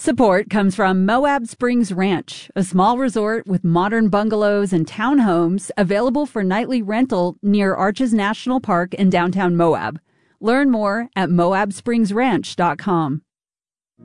Support comes from Moab Springs Ranch, a small resort with modern bungalows and townhomes available for nightly rental near Arches National Park in downtown Moab. Learn more at moabspringsranch.com.